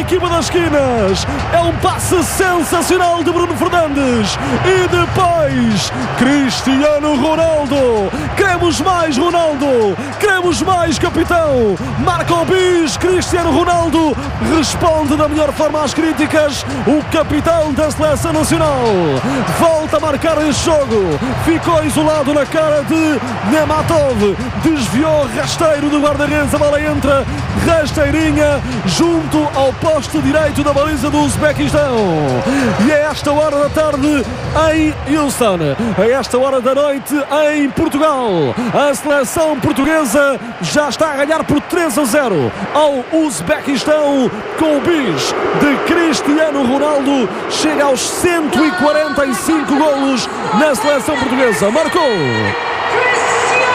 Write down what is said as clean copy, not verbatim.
equipa das esquinas. É um passe sensacional de Bruno Fernandes. E depois, Cristiano Ronaldo. Queremos mais Ronaldo. Queremos mais capitão. Marca o bis. Cristiano Ronaldo responde da melhor forma às críticas. O capitão da seleção nacional volta a marcar este jogo. Ficou isolado na cara de Nematov. Desviou rasteiro do guarda-redes. A bola entra rasteirinha junto ao poste direito da baliza do Uzbequistão. E a esta hora da tarde em Houston, a esta hora da noite em Portugal, a seleção portuguesa já está a ganhar por 3-0 ao Uzbequistão com o bis de Cristiano Ronaldo. Chega aos 145 golos na seleção portuguesa. Marcou